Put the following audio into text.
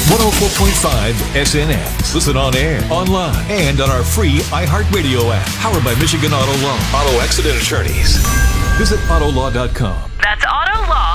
104.5 SNX. Listen on air, online, and on our free iHeartRadio app. Powered by Michigan Auto Law. Auto accident attorneys. Visit Autolaw.com. That's Autolaw.